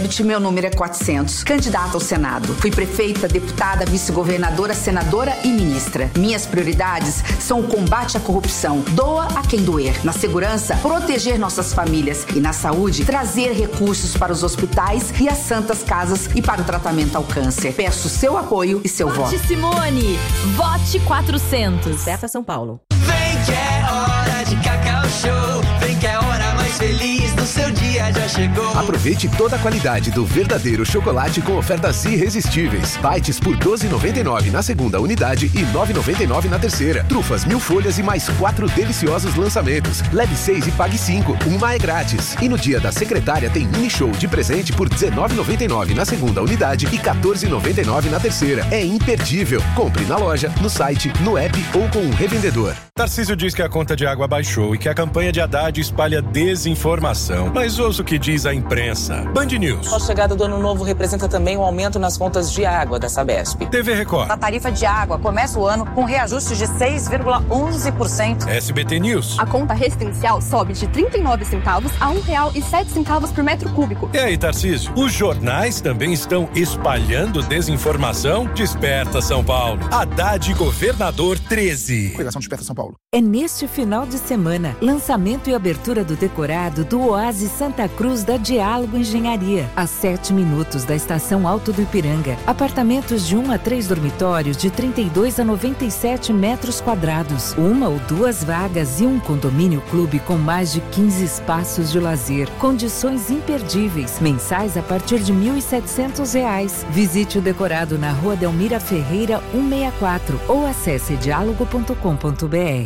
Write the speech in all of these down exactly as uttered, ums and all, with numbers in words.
débito, meu número é quatrocentos. Candidata ao Senado. Fui prefeita, deputada, vice-governadora, senadora e ministra. Minhas prioridades são o combate à corrupção. Doa a quem doer. Na segurança, proteger nossas famílias. E na saúde, trazer recursos para os hospitais e as santas casas e para o tratamento ao câncer. Peço seu apoio e seu voto. Vote Simone. Vote quatrocentos. Certa São Paulo. Vem que é hora de Cacau Show. Vem que é a hora mais feliz do seu dia já chegou. Aproveite toda a qualidade do verdadeiro chocolate com ofertas irresistíveis. Bites por doze reais e noventa e nove centavos na segunda unidade e nove reais e noventa e nove centavos na terceira. Trufas mil folhas e mais quatro deliciosos lançamentos. Leve seis e pague cinco. Uma é grátis. E no dia da secretária tem mini show de presente por dezenove reais e noventa e nove centavos na segunda unidade e quatorze reais e noventa e nove centavos na terceira. É imperdível. Compre na loja, no site, no app ou com um revendedor. Tarcísio diz que a conta de água baixou e que a campanha de Haddad espalha desinformação. Mas ouça o que diz a imprensa. Band News. A chegada do ano novo representa também um aumento nas contas de água da Sabesp. T V Record. A tarifa de água começa o ano com reajuste de seis vírgula onze por cento. S B T News. A conta residencial sobe de trinta e nove centavos a um real e sete centavos por metro cúbico. E aí, Tarcísio? Os jornais também estão espalhando desinformação? Desperta São Paulo. Haddad Governador treze. Correção Desperta São Paulo. É neste final de semana, lançamento e abertura do decorado do Oásis Santa Cruz da Diálogo Engenharia, a sete minutos da estação Alto do Ipiranga. Apartamentos de um a três dormitórios de trinta e dois a noventa e sete metros quadrados, uma ou duas vagas e um condomínio clube com mais de quinze espaços de lazer. Condições imperdíveis, mensais a partir de mil e setecentos reais. Visite o decorado na Rua Delmira Ferreira cento e sessenta e quatro ou acesse diálogo ponto com ponto br.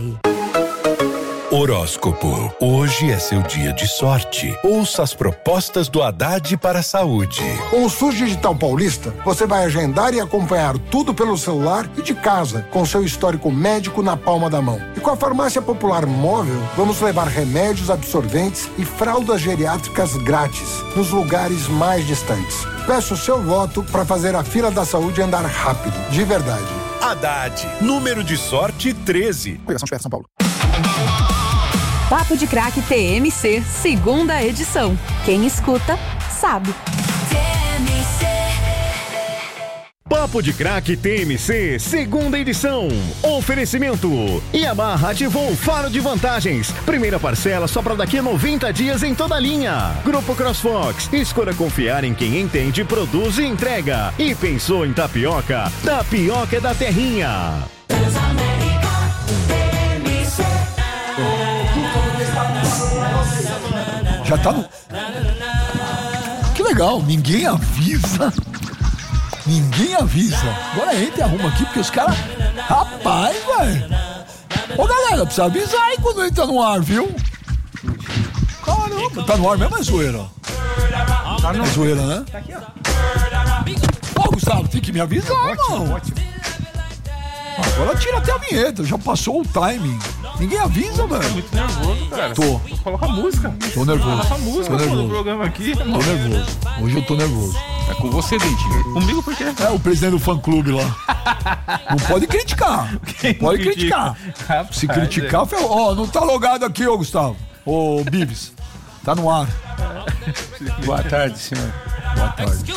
Horóscopo. Hoje é seu dia de sorte. Ouça as propostas do Haddad para a saúde. Com o SUS Digital Paulista, você vai agendar e acompanhar tudo pelo celular e de casa, com seu histórico médico na palma da mão. E com a Farmácia Popular Móvel, vamos levar remédios, absorventes e fraldas geriátricas grátis nos lugares mais distantes. Peço o seu voto para fazer a fila da saúde andar rápido, de verdade. Haddad, número de sorte treze. Correção Desperta São Paulo. Papo de Craque T M C, segunda edição. Quem escuta, sabe. T M C. Papo de Craque T M C, segunda edição. Oferecimento. Yamaha ativou o faro de vantagens. Primeira parcela só para daqui a noventa dias em toda a linha. Grupo CrossFox. Escolha confiar em quem entende, produz e entrega. E pensou em tapioca? Tapioca é da Terrinha. Já tá no... Que legal, ninguém avisa. Ninguém avisa. Agora entra e arruma aqui, porque os caras... Rapaz, velho. Ô, galera, precisa avisar aí quando entra no ar, viu? Caramba, tá no ar mesmo, é zoeira? Tá no... É zoeira, né? Tá aqui, ó. Ô, Gustavo, tem que me avisar, ótimo, mano. Ótimo. Agora tira até a vinheta, já passou o timing. Ninguém avisa, velho. Tá muito nervoso, cara. Tô. Coloca a música. Tô nervoso. Coloca a música, tô nervoso. No programa aqui. Tô nervoso. Hoje eu tô nervoso. É com você, Dentinho. Comigo por quê? É o presidente do fã-clube lá. Não pode criticar. Não pode criticar. Rapaz, se criticar, é. Ó, oh, não tá logado aqui, ô Gustavo. Ô, Bibis. Tá no ar. Boa tarde, senhor. Boa tarde.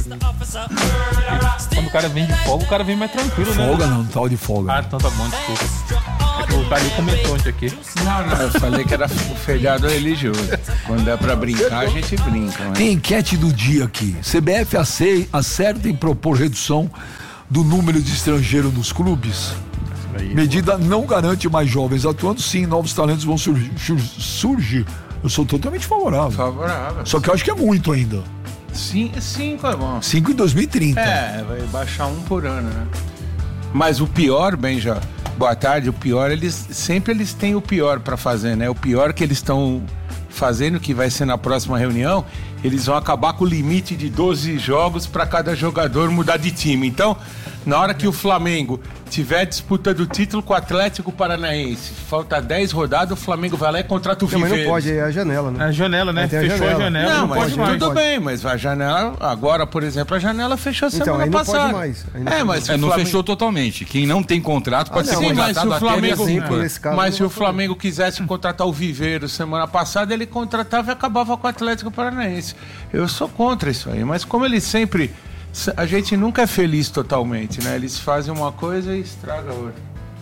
Quando o cara vem de folga, o cara vem mais tranquilo, né? Folga não, tal de folga. Ah, então tá bom, desculpa. É que o cara comentou ontem aqui. Não, não, eu falei que era o feriado religioso. Quando é pra brincar, a gente brinca. Né? Tem enquete do dia aqui. C B F acerta em propor redução do número de estrangeiros nos clubes? Medida não garante mais jovens atuando, sim, novos talentos vão surgir. surgir. Eu sou totalmente favorável. Favorável. Só que eu acho que é muito ainda. Sim, cinco é bom. Cinco em dois mil e trinta. É, vai baixar um por ano, né? Mas o pior, Benja, boa tarde, o pior, eles sempre eles têm o pior pra fazer, né? O pior que eles estão fazendo, que vai ser na próxima reunião, eles vão acabar com o limite de doze jogos pra cada jogador mudar de time. Então, na hora que o Flamengo tiver disputa do título com o Atlético Paranaense, falta dez rodadas, o Flamengo vai lá e contrata o Viveiros. Mas não pode, é a janela, né? É a janela, né? Fechou a janela. a janela. Não, não mas pode mais. Tudo pode. bem, mas a janela, agora, por exemplo, a janela fechou então, semana aí não passada. Pode mais. Aí não é, pode mas é, não Flamengo... fechou totalmente. Quem não tem contrato pode ah, ser sim, contratado mas se o Flamengo, assim, caso, mas se o Flamengo quisesse contratar o Viveiros semana passada, ele contratava e acabava com o Atlético Paranaense. mais. Eu sou contra isso aí, mas como eles sempre... A gente nunca é feliz totalmente, né? Eles fazem uma coisa e estragam a outra.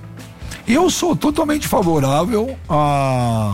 Eu sou totalmente favorável a...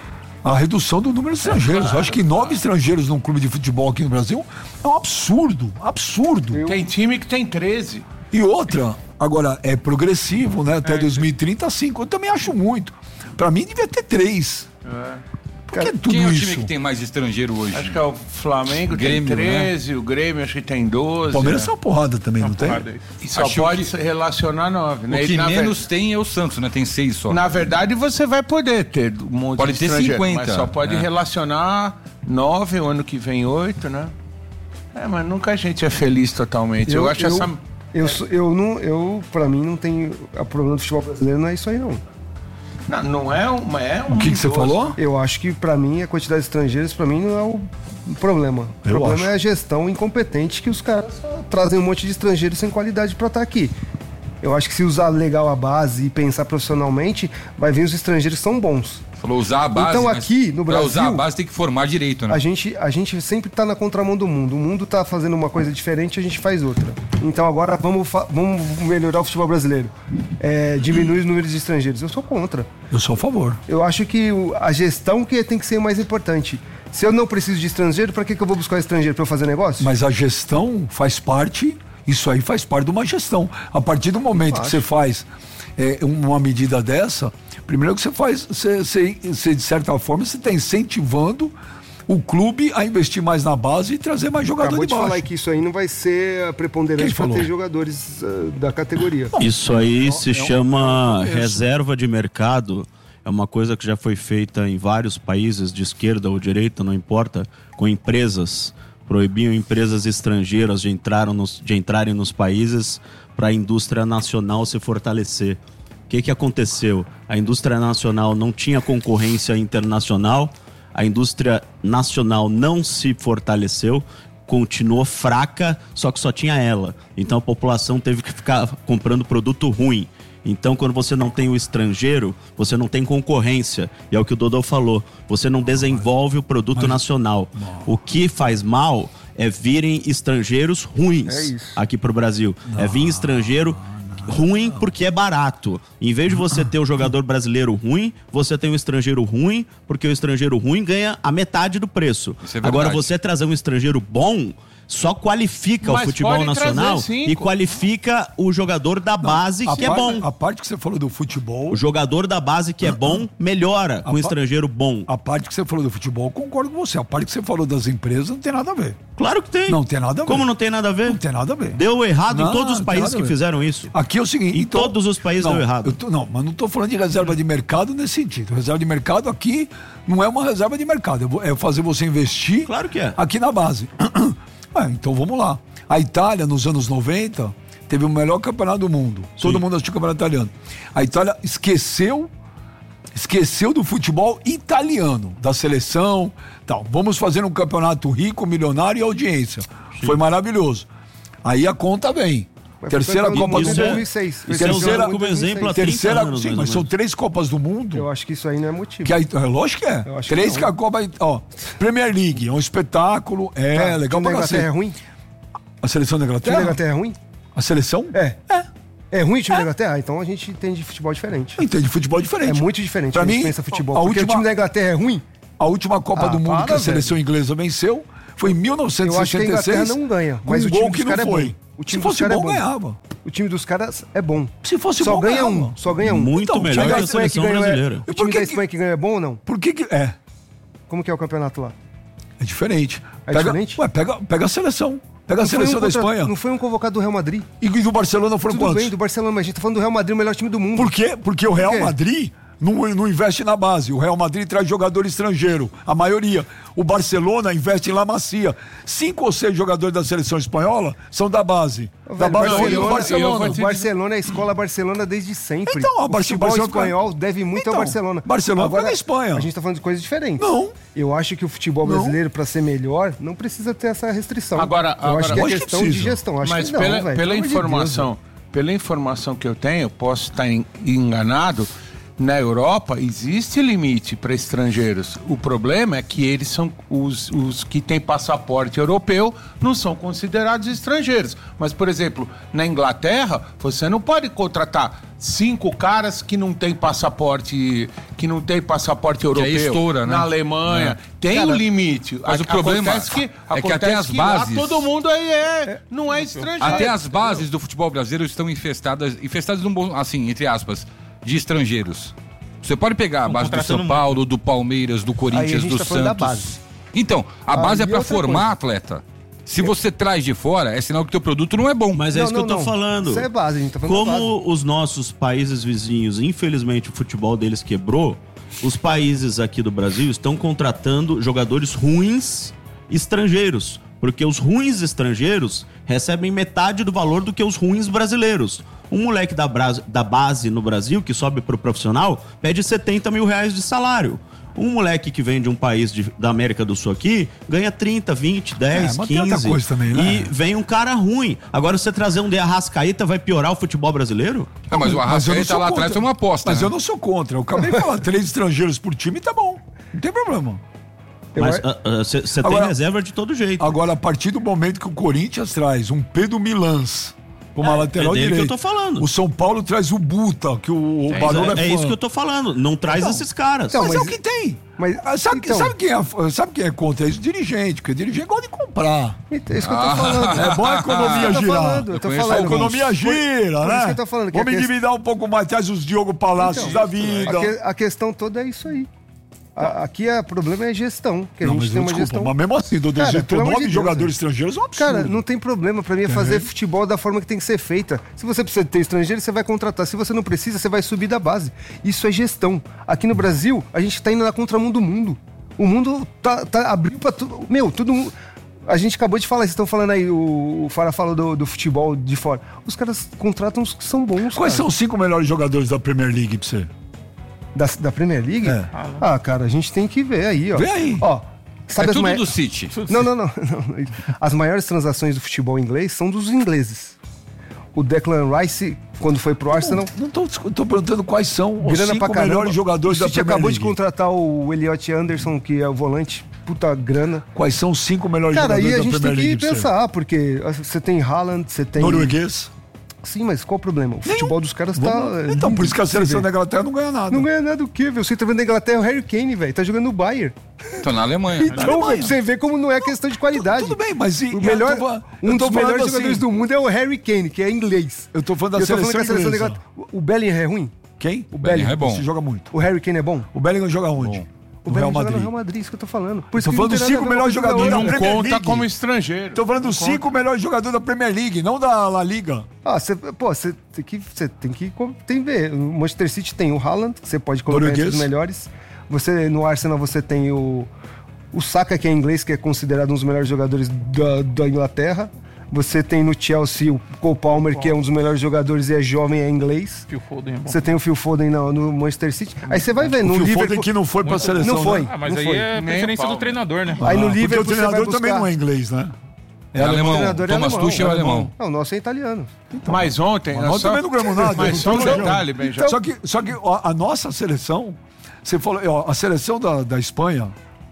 a redução do número de estrangeiros. É, claro, eu acho que nove estrangeiros num clube de futebol aqui no Brasil é um absurdo, absurdo. Tem time que tem treze. E outra, agora, é progressivo, né? Até é, dois mil e trinta, cinco. Eu também acho muito. Pra mim, devia ter três. É. Por que tudo Quem é o isso? time que tem mais estrangeiro hoje? Acho que é o Flamengo, o Grêmio, tem treze, né? O Grêmio acho que tem doze. O Palmeiras é né? uma porrada também, uma não porrada tem? Aí. E só acho pode que... relacionar nove, né? O que e, menos ver... tem é o Santos, né? Tem seis só. Na verdade, você vai poder ter um monte pode de ter estrangeiro, cinquenta, mas só pode é. relacionar nove, o ano que vem oito, né? É, mas nunca a gente é feliz totalmente. Eu, eu acho eu, essa... Eu, eu, eu, não, eu, pra mim, não tem... O problema do futebol brasileiro não é isso aí, não. Não, não é uma... É um o que, que você falou? Eu acho que, pra mim, a quantidade de estrangeiros, pra mim, não é o problema. O eu problema acho. é a gestão incompetente que os caras trazem um monte de estrangeiros sem qualidade pra estar aqui. Eu acho que se usar legal a base e pensar profissionalmente, vai vir os estrangeiros que são bons. Falou usar a base. Então aqui no Brasil, pra usar a base tem que formar direito, né? A gente, a gente sempre tá na contramão do mundo. O mundo tá fazendo uma coisa diferente, a gente faz outra. Então agora vamos, vamos melhorar o futebol brasileiro. É, diminuir os números de estrangeiros. Eu sou contra. Eu sou a favor. Eu acho que a gestão que tem que ser mais importante. Se eu não preciso de estrangeiro, para que, que eu vou buscar estrangeiro? Para eu fazer negócio? Mas a gestão faz parte, isso aí faz parte de uma gestão. A partir do momento que você faz é, uma medida dessa, primeiro que você faz, você, você, você de certa forma, você está incentivando o clube a investir mais na base e trazer mais jogadores de baixo. Acabou de falar que isso aí não vai ser preponderante para ter jogadores uh, da categoria. Isso aí se chama reserva de mercado. É uma coisa que já foi feita em vários países, de esquerda ou direita, não importa, com empresas. Proibiam empresas estrangeiras de, entrar nos, de entrarem nos países para a indústria nacional se fortalecer. O que, que aconteceu? A indústria nacional não tinha concorrência internacional, a indústria nacional não se fortaleceu, continuou fraca, só que só tinha ela. Então a população teve que ficar comprando produto ruim. Então, quando você não tem o estrangeiro, você não tem concorrência. E é o que o Dodô falou, você não desenvolve o produto mas, nacional. Não. O que faz mal é virem estrangeiros ruins é aqui pro Brasil. Não, é vir estrangeiro não, não, ruim não. Porque é barato. Em vez de você ter o jogador brasileiro ruim, você tem um estrangeiro ruim, porque o estrangeiro ruim ganha a metade do preço. É Agora, você trazer um estrangeiro bom... só qualifica mas o futebol nacional e qualifica o jogador da base não, que parte, é bom. A parte que você falou do futebol... O jogador da base que é bom, melhora com o estrangeiro bom. A parte que você falou do futebol, eu concordo com você. A parte que você falou das empresas não tem nada a ver. Claro que tem. Não tem nada a ver. Como não tem nada a ver? Não tem nada a ver. Deu errado não, em todos os países que fizeram isso. Aqui é o seguinte... Em então, todos os países não, deu errado. Eu tô, não, mas não estou falando de reserva de mercado nesse sentido. Reserva de mercado aqui não é uma reserva de mercado. É fazer você investir claro que é. Aqui na base. Ah, então vamos lá. A Itália, nos anos noventa, teve o melhor campeonato do mundo. Sim. Todo mundo assistiu o campeonato italiano. A Itália esqueceu, esqueceu do futebol italiano, da seleção. Tal. Vamos fazer um campeonato rico, milionário e audiência. Sim. Foi maravilhoso. Aí a conta vem. Mas terceira Copa do Mundo. dois mil e seis. Terceira como exemplo há terceira, anos, sim, mas são três Copas do Mundo. Eu acho que isso aí não é motivo. Que aí, lógico que é. Três que, que a Copa, ó, Premier League, é um espetáculo, é tá, legal pra cacete. É ruim? A seleção da Inglaterra? O time da Inglaterra é ruim? A seleção? É. É. É ruim o time é. da Inglaterra? Então a gente entende futebol diferente. Entende futebol diferente. É muito diferente. Pra a gente mim, pensa futebol. A porque última, o time da Inglaterra é ruim? A última Copa ah, do Mundo para, que a seleção velho. inglesa venceu foi em mil novecentos e sessenta e seis. Eu acho que a Inglaterra não ganha, mas um o time gol dos que não caras foi. É bom. O time Se fosse dos bom, é bom, ganhava. O time dos caras é bom. Se fosse só bom, ganha ganhava. um. Só ganha um. Muito então, melhor que a seleção brasileira. É, o time da Espanha que ganha é bom ou não? Por que que é? Como que é o campeonato lá? É diferente. É pega, diferente? Ué, pega, pega a seleção. Pega a seleção um da contra, Espanha. Não foi um convocado do Real Madrid? E do Barcelona foram Tudo quantos? bem, do Barcelona, mas a gente tá falando do Real Madrid, o melhor time do mundo. Por quê? Porque o Real Por Madrid não, não investe na base. O Real Madrid traz jogador estrangeiro, a maioria. O Barcelona investe em La Masia. Cinco ou seis jogadores da seleção espanhola são da base. Velho, da base Barcelona, do Barcelona. O Barcelona é a escola Barcelona desde sempre. Então, a o futebol Barcelona... espanhol deve muito então, ao Barcelona. Barcelona Agora, foi na Espanha. A gente tá falando de coisas diferentes. Não. Eu acho que o futebol brasileiro, para ser melhor, não precisa ter essa restrição. Agora, eu agora, acho que é questão que de gestão. Acho Mas que não, pela, véio, pela informação, de Deus, pela informação que eu tenho, posso estar enganado, na Europa existe limite para estrangeiros. O problema é que eles são os, os que têm passaporte europeu não são considerados estrangeiros. Mas, por exemplo, na Inglaterra, você não pode contratar cinco caras que não têm passaporte, que não têm passaporte europeu. Que aí estoura, né? Na Alemanha. É. Tem Cara, um limite. Mas a, o problema acontece que, é que até as bases... Lá todo mundo aí é, não é estrangeiro. Até as bases do futebol brasileiro estão infestadas, infestadas assim, entre aspas, de estrangeiros. Você pode pegar a base do São Paulo, do Palmeiras, do Corinthians, do tá Santos. Da base. Então, a ah, base é para formar coisa. atleta. Se você traz de fora, é sinal que o teu produto não é bom. Mas é não, isso que não, eu tô não. falando. Isso é base, a gente tá falando Como os nossos países vizinhos, infelizmente o futebol deles quebrou, os países aqui do Brasil estão contratando jogadores ruins estrangeiros. Porque os ruins estrangeiros recebem metade do valor do que os ruins brasileiros. Um moleque da, bra- da base no Brasil, que sobe pro profissional, pede setenta mil reais de salário. Um moleque que vem de um país de, da América do Sul aqui, ganha trinta, vinte, dez, é, quinze. Coisa também, né? E vem um cara ruim. Agora, você trazer um de Arrascaeta vai piorar o futebol brasileiro? Ah, mas o Arrascaeta lá atrás é uma aposta. Mas né? eu não sou contra. Eu acabei de falar, três estrangeiros por time tá bom. Não tem problema. Mas você tem reserva de todo jeito. Agora, a partir do momento que o Corinthians traz um Pedro Milans como é, lateral é direito, que eu tô falando. O São Paulo traz o Buta, que o, o é, Barulho é, é fã. É isso que eu tô falando. Não traz então, esses caras. Então, mas, mas é o que tem. Mas, sabe, então, sabe, quem é, sabe quem é contra isso? Dirigente, porque o dirigente gosta de comprar. É isso que eu tô falando. É bom a economia ah, girar. Falando, eu tô falando. A economia gira, por, né? Por isso que eu tô falando. Vamos que endividar que... um pouco mais, traz os Diogo Palácios então, da vida. A, que, a questão toda é isso aí. A, aqui o problema é gestão, que a não, gente tem uma desculpa, gestão... Mas mesmo assim, do jeito nove de jogadores estrangeiros é um absurdo. Cara, não tem problema, pra mim é fazer é. futebol da forma que tem que ser feita. Se você precisa ter estrangeiro, você vai contratar. Se você não precisa, você vai subir da base. Isso é gestão. Aqui no Brasil, a gente tá indo na contramão do mundo. O mundo tá, tá abrindo pra tudo. Meu, todo mundo... A gente acabou de falar, vocês estão falando aí, o, o Fara falou do, do futebol de fora. Os caras contratam os que são bons. Quais cara. são os cinco melhores jogadores da Premier League pra você? Da, da Premier League? É. Ah, cara, a gente tem que ver aí, ó. Vê aí. Ó, sabe é tudo mai... do City. Não, não, não, não. As maiores transações do futebol inglês são dos ingleses. O Declan Rice, quando foi pro Arsenal... Não, não tô, tô perguntando quais são os cinco melhores jogadores da Premier League. O City acabou de contratar o Elliot Anderson, que é o volante. Puta grana. Quais são os cinco melhores cara, jogadores da Premier League? Cara, aí a gente tem que pensar, porque você tem Haaland, você tem... Norueguês. Sim, mas qual o problema? O futebol dos caras tá... Então, por isso que a seleção da Inglaterra não ganha nada. Não ganha nada do quê, velho? Você tá vendo a Inglaterra, o Harry Kane, velho. Tá jogando no Bayern. Tô na Alemanha. Então, velho, você vê como não é questão de qualidade. Tudo, tudo bem, mas... E, o melhor, tô, um dos melhores assim, jogadores do mundo é o Harry Kane, que é inglês. Eu tô falando da eu seleção, tô falando seleção da Inglaterra. O Bellingham é ruim? Quem? O Bellingham é bom. Você joga muito. O Harry Kane é bom? O Bellingham joga onde? Bom. O Real Madrid. no Real Madrid, isso que eu tô falando. Por isso tô falando dos cinco melhores jogadores da Premier League. Não conta como estrangeiro. Tô falando dos cinco melhores jogadores da Premier League, não da La Liga. Ah, cê, pô, você tem que, você tem que, tem que ver. O Manchester City tem o Haaland, que você pode colocar entre os melhores. Você, no Arsenal você tem o, o Saka, que é inglês, que é considerado um dos melhores jogadores da, da Inglaterra. Você tem no Chelsea o Cole Palmer, que é um dos melhores jogadores e é jovem, é inglês. Phil Foden é bom. Você tem o Phil Foden no, no Manchester City. Aí você vai ver no Phil Liverpool... Foden que não foi pra seleção, Não foi. Né? Ah, mas não aí foi. é preferência do treinador, né? Ah, aí no Liverpool porque o treinador também não é inglês, né? É, é alemão. O Thomas Tuchel é alemão. Não, o nosso é italiano. Então, mas ontem... Nós só... também não ganhamos nada. Mas só um detalhe, bem então, Só que, só que ó, a nossa seleção... Você falou, ó, a seleção da, da Espanha,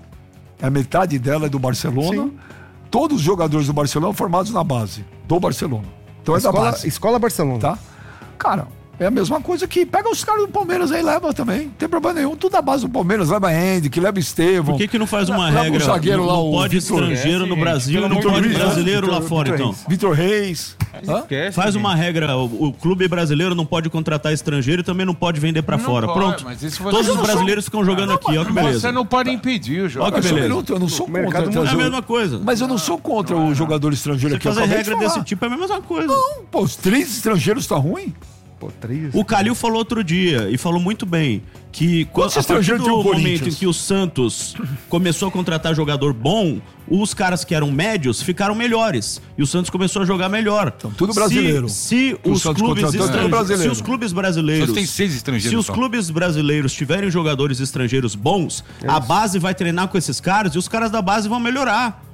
a metade dela é do Barcelona. Sim. Todos os jogadores do Barcelona formados na base do Barcelona. Então é escola, da base. Escola Barcelona. Tá? Cara, é a mesma coisa que pega os caras do Palmeiras aí e leva também. Não tem problema nenhum. Tudo da base do Palmeiras. Leva Andy, que leva Estevão. Por que que não faz uma leva regra? O zagueiro não lá, não o pode Victor, estrangeiro é, no Brasil, não pode Reis, brasileiro Victor, lá fora, Victor então. Reis. Vitor Reis. Esquece, faz uma regra. O, o clube brasileiro não pode contratar estrangeiro e também não pode vender pra não fora. Pode, Pronto. Mas isso Todos os brasileiros sou... ficam jogando não, aqui. Olha que beleza. Você não pode impedir o jogo. Olha que beleza. Eu não sou contra. É a mesma coisa. Mas eu não sou contra o jogador estrangeiro aqui. Fazer regra desse tipo é a mesma coisa. Não, pô, os três estrangeiros tá ruim. Pô, três. O Calil falou outro dia, e falou muito bem, que Quantos a partir do momento em que o Santos começou a contratar jogador bom, os caras que eram médios ficaram melhores. E o Santos começou a jogar melhor. Então, tudo brasileiro. Se, se os clubes estrangeiros. Se os clubes brasileiros. Tem seis estrangeiros. Se os só. clubes brasileiros tiverem jogadores estrangeiros bons, é a base vai treinar com esses caras e os caras da base vão melhorar.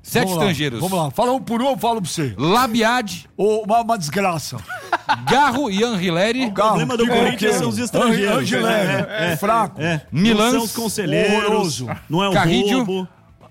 Sete Vamos estrangeiros. Lá, vamos lá, fala um por um, eu falo pra você. Labiad. Oh, uma, uma desgraça. Garro e Anrileri. O problema do Corinthians são os estrangeiros. Angileri, é, é, fraco. É. Milans. Não são os conselheiros. Horroroso. Não é o Carrídio. roubo.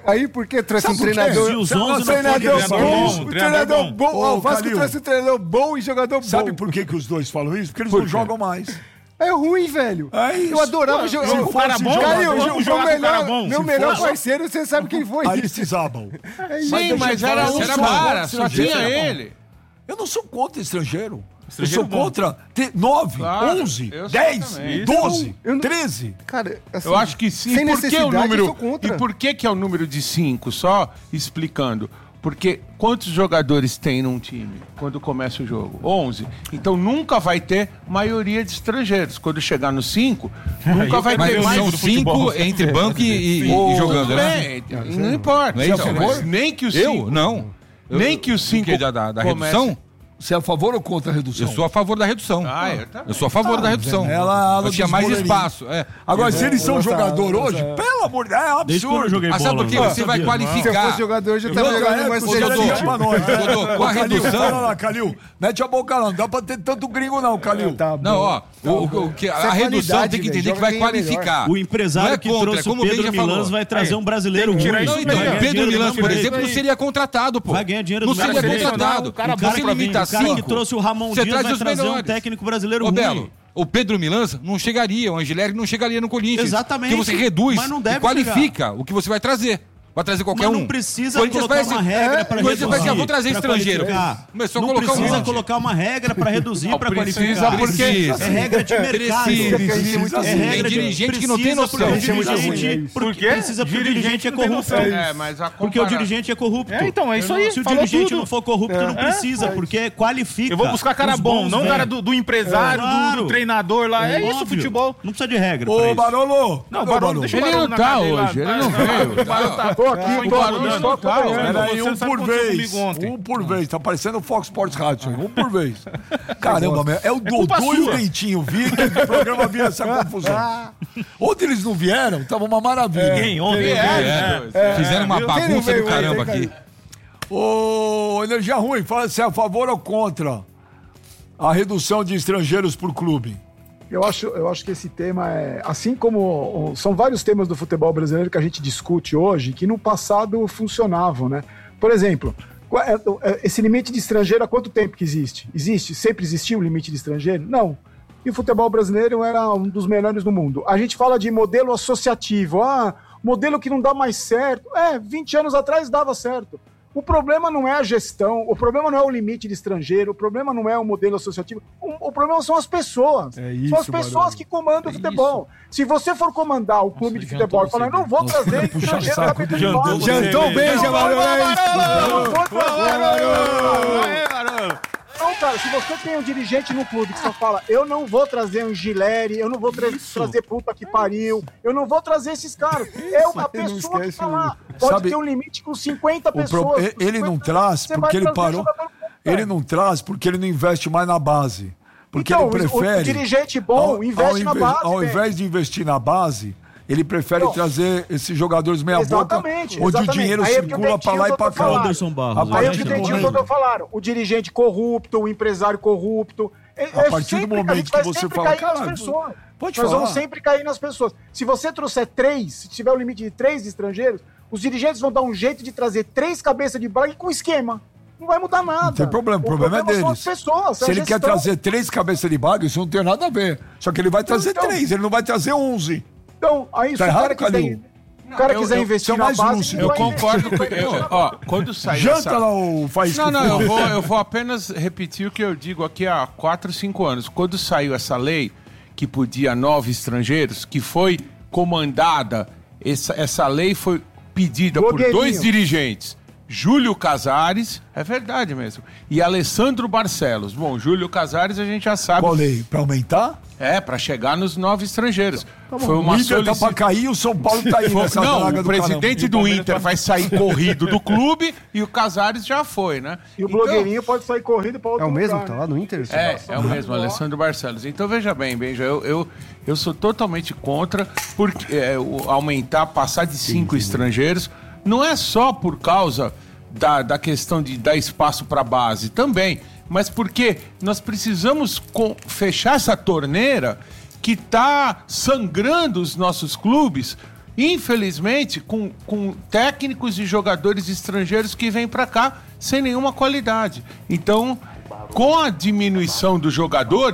Aí por que trouxe um treinador? Se os onze treinador bom, o treinador bom. O Vasco trouxe um treinador bom e jogador bom. Sabe por que, que os dois falam isso? Porque eles não jogam mais. É ruim, velho. É isso. Eu adorava jogar. Se O fosse cara bom, jogador, Caio, vamos o jogar meu com o cara melhor, bom. meu Se melhor fosse- parceiro, você sabe quem foi. Aristizábal. É Sim, mas era um cara, só tinha ele. Eu não sou contra estrangeiro. Estrangeiro eu sou bom. contra ter nove, Claro, onze, eu sou dez, também. doze, Eu não- treze. Cara, assim, Eu acho que sim. sem Por que o necessidade, eu número? sou contra. E por que que é o número de cinco? Só explicando. Porque quantos jogadores tem num time quando começa o jogo? onze. Então nunca vai ter maioria de estrangeiros. Quando chegar no cinco, nunca vai Mas ter mais. são cinco entre banco e, e- e jogando, né? Bem, não importa. Não é isso, Então, mas- mas nem que os Eu? cinco. Não. Eu- Nem que os o cinco quê? Da, da, da comece- redução? Você é a favor ou contra a redução? Eu sou a favor da redução. Ah, eu também. Eu sou a favor Ah, da redução. ela- ela Eu tinha dos mais goleirinhos. espaço. É. Agora, se eles são Nossa, jogador nossa. hoje, pelo amor de Deus, é um Desde quando eu absurdo. joguei Ah, sabe bola, por quê? não Você vai sabia. Se eu qualificar. fosse jogador, hoje eu tava Eu jogando é, mais você já Dodô, tinha pra nós. né? Dodô, com Ô, a Calil, redução- olha lá, Calil. Mete a boca lá, não dá pra ter tanto gringo não, Calil. Tá bom. Não, ó, o, o- o que, Isso a é redução qualidade, tem que velho. entender que Joga vai quem é melhor. qualificar. O empresário Não é que contra, trouxe é como o o Ben Pedro já falou. Milans vai trazer Aí, um brasileiro tem que ruim. tirar isso Não, daí. então, Vai o ganhar Pedro dinheiro do Milans, mesmo por jeito. exemplo, não seria contratado, pô. Vai ganhar dinheiro Não do mesmo seria jeito. contratado. O cara O cara, Se que, limita o cara que cinco, trouxe o Ramon você Dias traz vai os trazer um melhores. técnico brasileiro Ô, ruim. Belo, o Pedro Milans não chegaria, o Angeleri não chegaria no Corinthians. Exatamente. Porque você reduz Mas não deve e qualifica o que você vai trazer. Vai trazer qualquer Mas um. não precisa Corinthians colocar vai uma ser- regra é, para Corinthians vai reduzir. dizer, vou trazer pra estrangeiro. qualificar. Começou a Não colocar um precisa monte. colocar uma regra para reduzir, Não para precisa, qualificar. porque- é regra de mercado. Precisa, precisa. É regra Tem de dirigente que não tem precisa noção. porque o Isso é muito dirigente, ruim, é isso. porque Por quê? precisa porque o dirigente é não tem corrupto. noção. É, mas a Porque o comparar- dirigente é corrupto. É, então, é isso aí, Se o falou dirigente tudo. não for corrupto, não precisa, porque qualifica. Eu vou buscar cara os bom, bons não velhos. cara do, do empresário, É, do- claro. do, treinador lá. É, isso, Óbvio. futebol. Não precisa de regra pra Ô, isso. Barolo. Não, cadê o Barolo, deixa o Ele Barolo não na tá cadeia lá. hoje, ele não Ah, veio. O Barolo tá Tô aqui, tô incomodando, aqui, só tá, acompanhando. ó. Peraí, Você um sabe o que por aconteceu vez. comigo ontem. Um por vez. Tá parecendo o Fox Sports Rádio. Um por vez. Caramba, meu, é o culpa Dodô e o sua. Dentinho. Vi que o programa via essa confusão. Ontem eles não vieram, tava uma maravilha. Ninguém, ontem. É, É, Fizeram uma Quem não bagunça veio do caramba ontem, hein, aqui. Ô, Energia Ruim, fala se é a favor ou contra a redução de estrangeiros por clube. Eu acho, eu acho que esse tema é. Assim como o- são vários temas do futebol brasileiro que a gente discute hoje, que no passado funcionavam, né? Por exemplo, qual é- é- esse limite de estrangeiro há quanto tempo que existe? Existe? Sempre existiu o limite de estrangeiro? Não. E o futebol brasileiro era um dos melhores do mundo. A gente fala de modelo associativo. Ah, modelo que não dá mais certo. É, vinte anos atrás dava certo. O problema não é a gestão, o problema não é o limite de estrangeiro, o problema não é o modelo associativo, o, o problema são as pessoas. É isso, são as pessoas Barolo. que comandam o futebol. Se você for comandar o clube de futebol e falar, não vou trazer puxar estrangeiro saco pra do dentro do Jantou, clube. Jantou bem, Não, Jabarolo, não, é não, isso. não, não vou trazer. Aê, Barolo. Não, cara, se você tem um dirigente no clube que só fala, eu não vou trazer um Gileri, eu não vou tra trazer puta que pariu, eu não vou trazer esses caras. É a pessoa que tá lá. Pode Sabe, ter um limite com cinquenta O pro- pessoas. e- Ele não traz Você porque vai ele trazer parou. jogador bom, Ele velho. não traz porque ele não investe mais na base. Porque Então, ele o- o prefere. dirigente bom investe na inve- base, Ao velho. invés de investir na base, ele prefere Não. trazer esses jogadores meia-boca, Exatamente, onde exatamente. o dinheiro Aí é porque o circula pra Dentinho lá e pra Dodô cá. falaram. Anderson Barros. A Aí partir o que do o Dentinho momento- Dodô falaram, o dirigente corrupto, o empresário corrupto. É- A é partir do sempre momento a gente que vai você sempre fala, cair nas cara, pessoas. pode Nós falar. vamos sempre cair nas pessoas. Se você trouxer três, se tiver o limite de três estrangeiros, os dirigentes vão dar um jeito de trazer três cabeças de bag com esquema. Não vai mudar nada. Não tem problema, o problema é são deles. as pessoas, é Se a ele quer gestão. trazer três cabeças de baga, isso não tem nada a ver. Só que ele vai trazer Então- três, ele não vai trazer onze. Então, aí Tá se o errado, cara quiser, Calil? o cara Eu- quiser eu- investir sou na mais base, lúcido. ele Eu vai concordo com. investir. eu- ó, quando saiu Janta essa... lá o faz Não, não, eu vou, eu vou apenas repetir o que eu digo aqui há quatro, cinco anos. Quando saiu essa lei que podia nove estrangeiros, que foi comandada, essa, essa lei foi pedida por Blogueirinho. dois dirigentes, Júlio Casares, é verdade mesmo, e Alessandro Barcelos. Bom, Júlio Casares a gente já sabe. Qual lei? Pra aumentar? É, para chegar nos nove estrangeiros. Foi O uma Inter tá pra solicitação. cair, o São Paulo tá aí nessa Não, draga o do presidente caramba. do Inter vai sair corrido do clube e o Casares já foi, né? E o Então- blogueirinho pode sair corrido para outro É o mesmo? lugar, Tá né? lá no Inter? É, é o mesmo, Alessandro Barcelos. Então veja bem, Benja, eu, eu, eu sou totalmente contra porque, é, o- aumentar, passar de cinco estrangeiros. Não é só por causa da, da questão de dar espaço para a base, também, mas porque nós precisamos com- fechar essa torneira que está sangrando os nossos clubes, infelizmente, com, com técnicos e jogadores estrangeiros que vêm para cá sem nenhuma qualidade. Então, com a diminuição dos jogadores,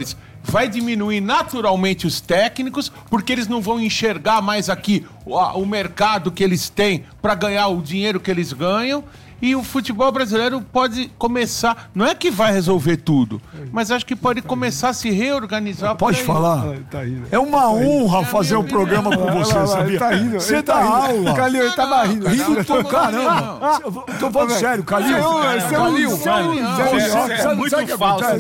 vai diminuir naturalmente os técnicos, porque eles não vão enxergar mais aqui o, o mercado que eles têm para ganhar o dinheiro que eles ganham. E o futebol brasileiro pode começar, não é que vai resolver tudo, mas acho que pode começar a se reorganizar. Pode falar? É uma honra fazer um programa com você, sabia? Você dá aula. Calil, ele tava rindo. Rindo do caramba. Tô falando sério, Calil. Calil, é muito falso, cara.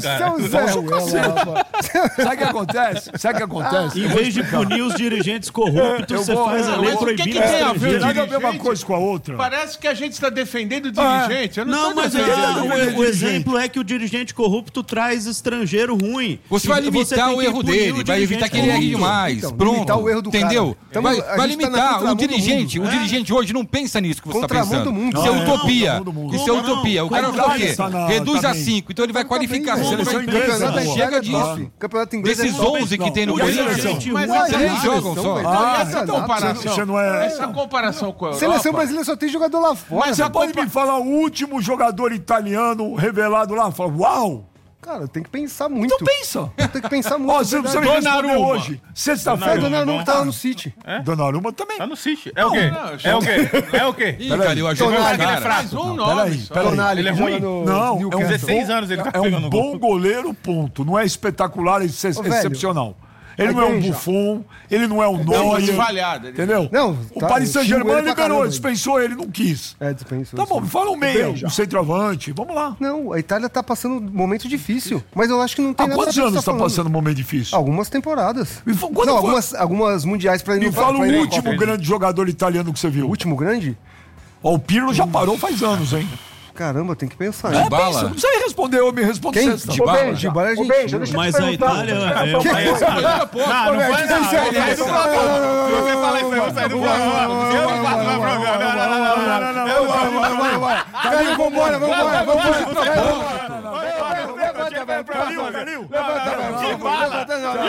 Sabe o que acontece? Sabe o que acontece? Em vez de punir os dirigentes corruptos, você faz a lei proibindo os dirigentes. Nada a ver uma coisa com a outra. Parece que a gente está defendendo dirigente. Eu não, não mas é, o, o exemplo é que o dirigente corrupto traz estrangeiro ruim. Você vai limitar o erro dele, vai evitar que ele erre demais. Então, Pronto. Limitar o erro do entendeu? Cara. Vai, vai limitar. Tá o dirigente, o dirigente hoje não pensa nisso que você está pensando. Mundo. Isso é utopia. Isso é utopia. O cara fala o quê? Reduz a cinco. Então ele vai qualificar. Chega disso. Desses onze que tem no Corinthians, mas eles jogam só. Essa comparação. Essa comparação com a Europa. Seleção brasileira só tem jogador lá fora. Mas você pode me falar o último jogador italiano revelado lá? Fala, uau! Cara, tem que pensar muito. Então pensa. Tem que pensar muito. Ó, você não precisa me responder hoje. Sexta-feira. Donnarumma tá lá no City. É? Donnarumma também. Tá no City. É o quê? É o quê? É o quê? Ih, cara, eu achei que ele é fraco. Peraí, peraí. Ele é ruim? Não, é um dezesseis anos ele tá É um bom goleiro, ponto. Não é espetacular, é excepcional. Ele não é um Buffon, ele não é um Neuer. Falhado, entendeu? Não, o tá, Paris Saint-Germain liberou, dispensou ele, não quis. É, dispensou. Tá bom, me fala um meia, um centroavante, vamos lá. Não, a Itália tá passando um momento difícil, mas eu acho que não tem Há nada a ver. Há quantos anos tá passando um momento difícil? Algumas temporadas. Me fala, não, algumas, algumas mundiais pra ir no... Me fala o último grande jogador italiano que você viu. O último grande? Ó, o Pirlo já parou faz anos, hein? Caramba, tem que pensar. É, pensa, não precisa responder, eu me respondo Quem? sexta. De bala, de bala é gente. Mas a Itália... Não, não vai não. Sai do programa. Se você falar isso aí, eu vou sair do programa. Eu não faço mais programa. Não, não, não, não, não. Eu vou, Calil, vambora, vambora, vambora. Levanta, velho, pra mim, Calil. Levanta, de bala.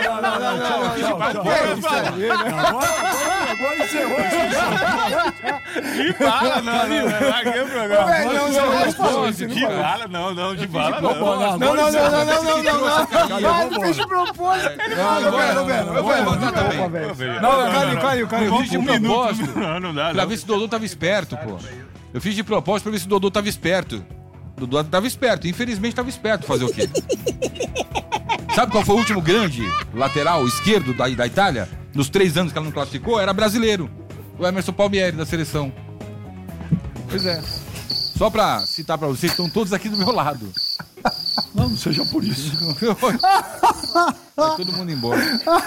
Agora encerrou isso. De bala, não, não. Larguei o programa. De bala, não, não, de bala, não. Não, não, não, não, não, não, não. Não fez de propósito. Não, não, não, não. Eu vou levantar também. Não, caiu, caiu, caiu. Eu fiz de propósito. Não, não dá. Pra ver se o Dodô tava esperto, pô. Eu fiz de propósito pra ver se o Dodô tava esperto. O Dodô tava esperto. Infelizmente tava esperto. Fazer o quê? Sabe qual foi o último grande lateral esquerdo da, da Itália? Nos três anos que ela não classificou, era brasileiro. O Emerson Palmieri, da seleção. Pois é. Só pra citar pra vocês, estão todos aqui do meu lado. Não, não seja por isso. Vai todo mundo embora.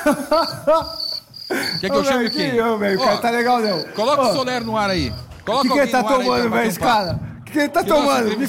Quer que eu chame quem? Eu, velho, o cara tá legal, não. Coloca o Soler no ar aí. O que, que ele tá tomando, velho, esse cara? O que, que ele tá tomando? Me